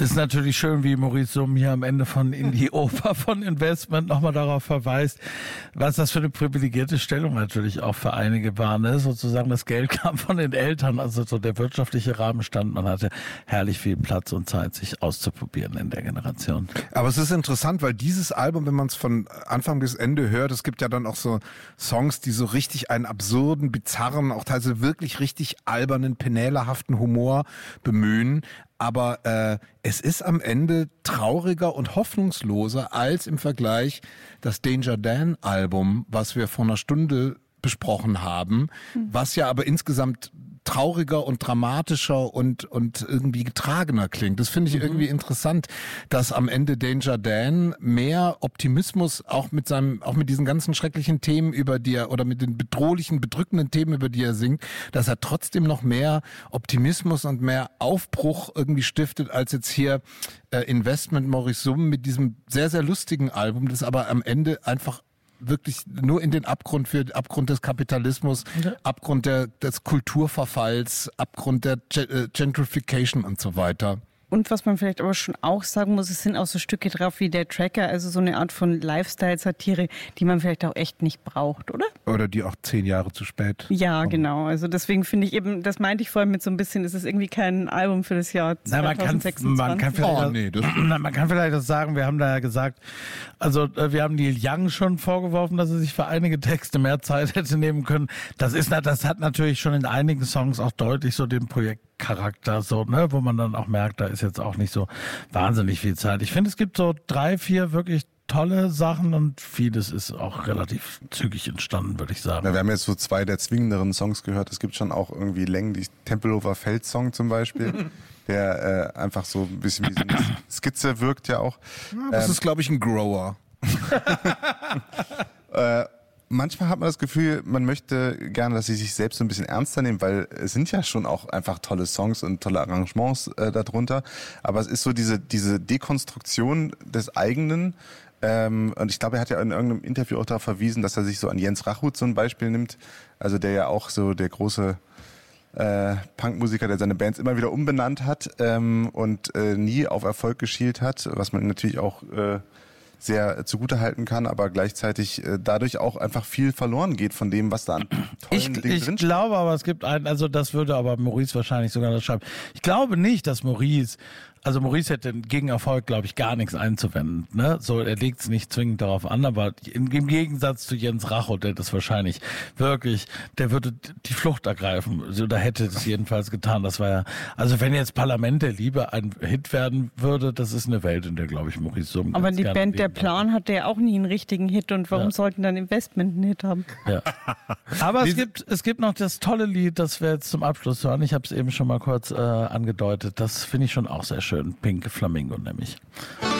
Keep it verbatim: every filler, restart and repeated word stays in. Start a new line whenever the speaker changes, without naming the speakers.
Ist natürlich schön, wie Maurice Summ hier am Ende von In die Oper von Investment nochmal darauf verweist, was das für eine privilegierte Stellung natürlich auch für einige war. Ne? Sozusagen das Geld kam von den Eltern, also so der wirtschaftliche Rahmen stand. Man hatte herrlich viel Platz und Zeit, sich auszuprobieren in der Generation.
Aber es ist interessant, weil dieses Album, wenn man es von Anfang bis Ende hört, es gibt ja dann auch so Songs, die so richtig einen absurden, bizarren, auch teilweise wirklich richtig albernen, penälerhaften Humor bemühen. Aber äh, es ist am Ende trauriger und hoffnungsloser als im Vergleich das Danger Dan Album, was wir vor einer Stunde besprochen haben, mhm. was ja aber insgesamt trauriger und dramatischer und und irgendwie getragener klingt. Das finde ich mhm. irgendwie interessant, dass am Ende Danger Dan mehr Optimismus auch mit seinem auch mit diesen ganzen schrecklichen Themen, über die er oder mit den bedrohlichen, bedrückenden Themen, über die er singt, dass er trotzdem noch mehr Optimismus und mehr Aufbruch irgendwie stiftet als jetzt hier äh, Investment Maurice Summ mit diesem sehr sehr lustigen Album, das aber am Ende einfach wirklich nur in den Abgrund für Abgrund des Kapitalismus, ja. Abgrund der, des Kulturverfalls, Abgrund der Gentrification und so weiter.
Und was man vielleicht aber schon auch sagen muss, es sind auch so Stücke drauf wie der Tracker, also so eine Art von Lifestyle-Satire, die man vielleicht auch echt nicht braucht, oder?
Oder die auch zehn Jahre zu spät.
Ja, genau. Also deswegen finde ich eben, das meinte ich vorhin mit so ein bisschen, es ist irgendwie kein Album für das Jahr zwanzig sechsundzwanzig.
Na, man, kann, man, kann vielleicht,
oh, nee, das
man kann vielleicht das sagen, wir haben da ja gesagt, also wir haben Neil Young schon vorgeworfen, dass er sich für einige Texte mehr Zeit hätte nehmen können. Das ist, das hat natürlich schon in einigen Songs auch deutlich so den Projekt Charakter, so, ne, wo man dann auch merkt, da ist jetzt auch nicht so wahnsinnig viel Zeit. Ich finde, es gibt so drei, vier wirklich tolle Sachen und vieles ist auch relativ zügig entstanden, würde ich sagen.
Ja, wir haben jetzt so zwei der zwingenderen Songs gehört. Es gibt schon auch irgendwie Längen, die Tempelhofer Feld-Song zum Beispiel, der äh, einfach so ein bisschen wie so eine Skizze wirkt ja auch.
Ja, das ähm, ist, glaube ich, ein Grower.
äh, Manchmal hat man das Gefühl, man möchte gerne, dass sie sich selbst so ein bisschen ernster nehmen, weil es sind ja schon auch einfach tolle Songs und tolle Arrangements äh, darunter. Aber es ist so diese diese Dekonstruktion des eigenen. Ähm, und ich glaube, er hat ja in irgendeinem Interview auch darauf verwiesen, dass er sich so an Jens Rachut so ein Beispiel nimmt. Also der ja auch so der große äh, Punkmusiker, der seine Bands immer wieder umbenannt hat ähm, und äh, nie auf Erfolg geschielt hat, was man natürlich auch äh, sehr zugutehalten kann, aber gleichzeitig äh, dadurch auch einfach viel verloren geht von dem, was da an tollen
ich,
Dingen
ich
drinsteht.
Ich glaube aber, es gibt einen, also das würde aber Maurice wahrscheinlich sogar das schreiben. Ich glaube nicht, dass Maurice, also Maurice hätte gegen Erfolg, glaube ich, gar nichts einzuwenden. Ne? So, er legt es nicht zwingend darauf an, aber im, im Gegensatz zu Jens Rachut, der das wahrscheinlich wirklich, der würde die Flucht ergreifen. So, da hätte es jedenfalls getan. Das war ja, also wenn jetzt Parlament der Liebe ein Hit werden würde, das ist eine Welt, in der, glaube ich, Maurice Summ.
Aber die Band Der Plan hatte ja auch nie einen richtigen Hit und warum ja. sollten dann Investment einen Hit haben?
Ja. Aber es gibt, es gibt noch das tolle Lied, das wir jetzt zum Abschluss hören. Ich habe es eben schon mal kurz äh, angedeutet. Das finde ich schon auch sehr schön. Pink Flamingo nämlich.